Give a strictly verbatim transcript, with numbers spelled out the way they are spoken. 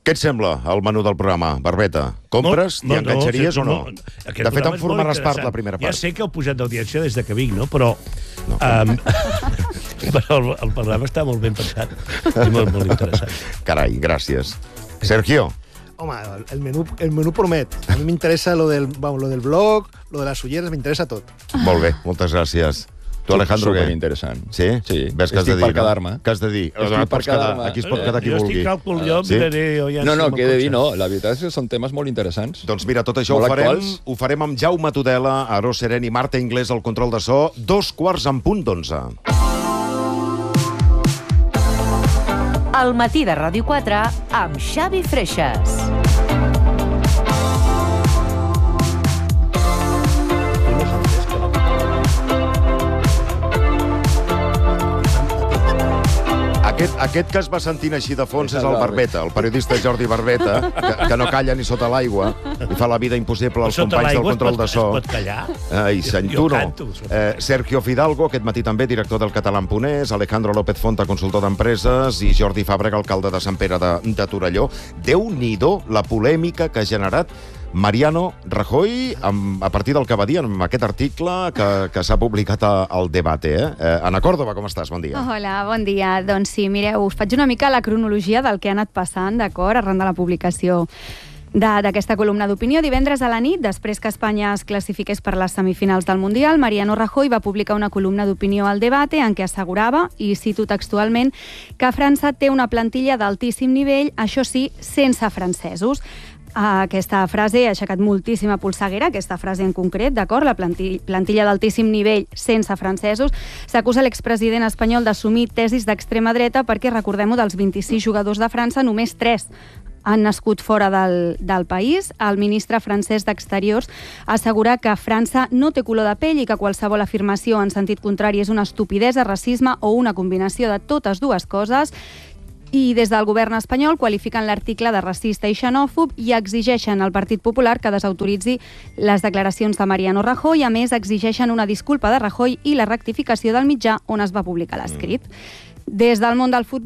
Què et sembla el menú del programa, Barbeta? Compres? T'hi enganxaries o no? De fet, en formaràs part la primera part. Ja sé que heu pujat d'audiència des de que vinc, no? Però... Però el programa està molt ben pensat i molt interessant. Carai, gràcies. Sergio. Home, el menú, el menú promet. A mi m'interessa lo del, vamos, lo del blog, lo de les ulleres, m'interessa tot. Molt bé, moltes gràcies. Tu, Alejandro, què? Superinteressant. Sí? Sí. Ves que has de dir, Estic per quedar-me. Què has de dir? Estic per quedar-me. Aquí es pot quedar qui jo vulgui. estic càlcul, jo miraré... No, no, què he de dir, no. La veritat és que són temes molt interessants. Doncs mira, tot això ho farem, ho farem amb Jaume Tudela, Aaró Serén i Marta Inglés al control de so, dos quarts en punt d'onze. El matí de Ràdio quatre amb Xavi Freixas. Aquest, aquest que es va sentint així de fons és el Barbeta, el periodista Jordi Barbeta, que, que no calla ni sota l'aigua i fa la vida impossible als companys del control de so. Es pot callar? Ai, seny, tu no. Eh, Sergio Fidalgo, aquest matí també, director del Català en Ponès, Alejandro López Fonta, consultor d'empreses, i Jordi Fàbrega, alcalde de Sant Pere de, de Torelló. Déu-n'hi-do la polèmica que ha generat Mariano Rajoy, amb, a partir del que va dir en aquest article que, que s'ha publicat al Debate. Eh? Eh, Ana Córdoba, com estàs? Bon dia. Hola, bon dia. Doncs sí, mireu, us faig una mica la cronologia del que ha anat passant, d'acord, arran de la publicació d'aquesta columna d'opinió. Divendres a la nit, després que Espanya es classifiqués per les semifinals del Mundial, Mariano Rajoy va publicar una columna d'opinió al Debate en què assegurava, i cito textualment, que França té una plantilla d'altíssim nivell, això sí, sense francesos. Aquesta frase ha aixecat moltíssima polseguera, aquesta frase en concret, d'acord? La plantilla, plantilla d'altíssim nivell sense francesos. S'acusa l'expresident espanyol d'assumir tesis d'extrema dreta perquè, recordem-ho, dels vint-i-sis jugadors de França, només tres han nascut fora del, del país. El ministre francès d'Exteriors assegura que França no té color de pell i que qualsevol afirmació en sentit contrari és una estupidesa, racisme o una combinació de totes dues coses. I des del govern espanyol qualifiquen l'article de racista i xenòfob i exigeixen al Partit Popular que desautoritzi les declaracions de Mariano Rajoy. A més, exigeixen una disculpa de Rajoy i la rectificació del mitjà on es va publicar l'escrit. Des del món del futbol,